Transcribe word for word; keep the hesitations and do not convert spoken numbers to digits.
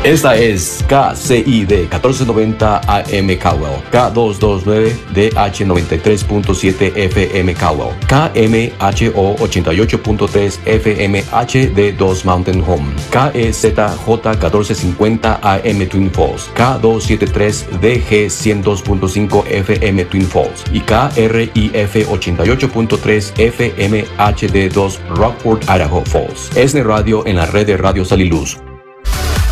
Esta es K C I D catorce noventa A M Caldwell, K doscientos veintinueve D H noventa y tres punto siete F M Caldwell, K M H O ochenta y ocho punto tres F M H D dos Mountain Home, K E Z J catorce cincuenta A M Twin Falls, K doscientos setenta y tres D G ciento dos punto cinco F M Twin Falls y K R I F ochenta y ocho punto tres F M H D dos Rockport, Idaho Falls. Es de radio en la red de Radio Sal y Luz.